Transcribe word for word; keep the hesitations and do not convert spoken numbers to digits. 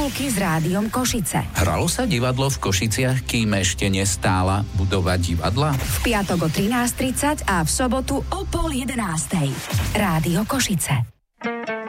Titulky s Rádiom Košice. Hralo sa divadlo v Košiciach, kým ešte nestála budova divadla? V piatok o trinásť tridsať a v sobotu o pol jedenástej. Rádio Košice.